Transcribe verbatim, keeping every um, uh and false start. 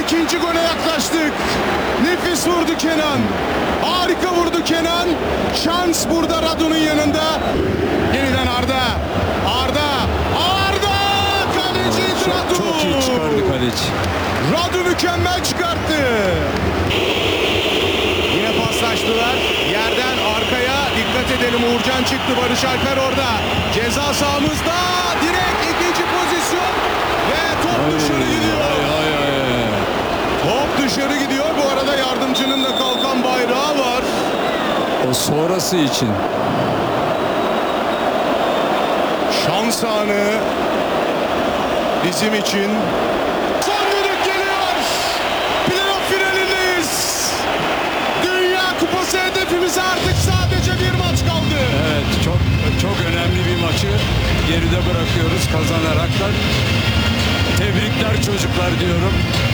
ikinci gole yaklaştık. Nefis vurdu Kenan. Harika vurdu Kenan. Şans burada Radu'nun yanında. Yeniden Arda. Arda. Arda. Kaleci Radu. Çok iyi çıkardı kaleci. Radu mükemmel çıkarttı. Yine paslaştılar. Yerden arkaya dikkat edelim. Uğurcan çıktı. Barış Alper orada. Ceza sahamızda. Direkt ikinci pozisyon. Ve top Ay, dışarı gidiyor. ay, ay, ay. Top dışarı gidiyor. Bu arada yardımcının da kalkan bayrağı var. O sonrası için. Şans anı bizim için. Son düdük geliyor. Playoff finalindeyiz. Dünya Kupası hedefimize artık sadece bir maç kaldı. Evet, çok çok önemli bir maçı geride bırakıyoruz kazanarak da. Tebrikler çocuklar diyorum.